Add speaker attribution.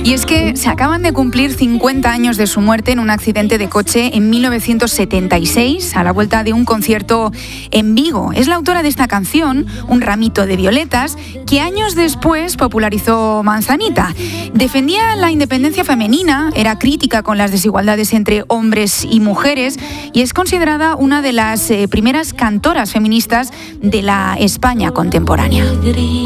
Speaker 1: Y es que se acaban de cumplir 50 años de su muerte en un accidente de coche en 1976, a la vuelta de un concierto en Vigo. Es la autora de esta canción, Un ramito de violetas, que años después popularizó Manzanita. Defendía la independencia femenina, era crítica con las desigualdades entre hombres y mujeres y es considerada una de las primeras cantoras feministas de la España contemporánea.